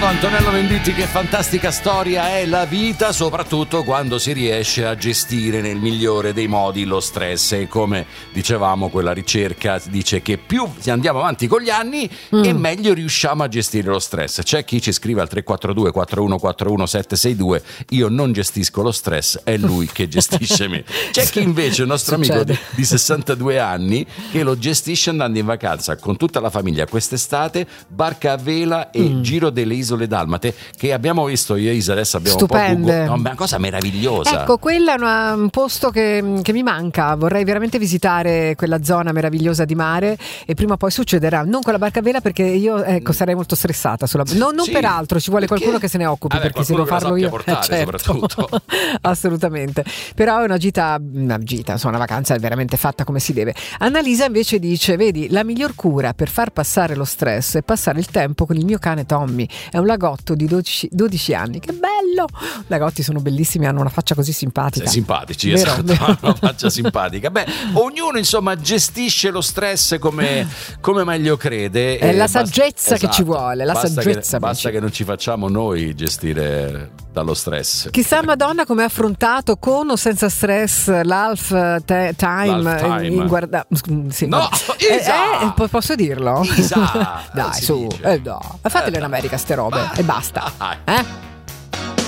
Bravo Antonello Venditti, che fantastica storia è la vita, soprattutto quando si riesce a gestire nel migliore dei modi lo stress. E come dicevamo, quella ricerca dice che più andiamo avanti con gli anni e meglio riusciamo a gestire lo stress. C'è chi ci scrive al 342 4141 762: io non gestisco lo stress, è lui che gestisce me. C'è chi invece, il nostro amico di 62 anni, che lo gestisce andando in vacanza con tutta la famiglia quest'estate, barca a vela e giro delle isole dalmate, che abbiamo visto io e Isa, adesso abbiamo stupende. un po' una cosa meravigliosa. Ecco, quella è un posto che mi manca, vorrei veramente visitare quella zona meravigliosa di mare, e prima o poi succederà. Non con la barca a vela, perché io sarei molto stressata non sì, per altro, ci vuole qualcuno che se ne occupi, perché se devo farlo io portare, soprattutto. Assolutamente. Però è una gita, insomma, una vacanza veramente fatta come si deve. Annalisa invece dice: vedi, la miglior cura per far passare lo stress è passare il tempo con il mio cane Tommy. È un lagotto di 12 anni. Che bello! I lagotti sono bellissimi, hanno una faccia così simpatica. Simpatici, vero, esatto, vero. una faccia simpatica. Beh, ognuno insomma gestisce lo stress come meglio crede. È la saggezza che ci esatto, vuole, la saggezza. Basta che non ci facciamo noi gestire dallo stress. Chissà Madonna come ha affrontato, con o senza stress, l'half time. Sì, no, Isa! Posso dirlo? Isa! Dai, su, no. Fatele in America ste robe e basta.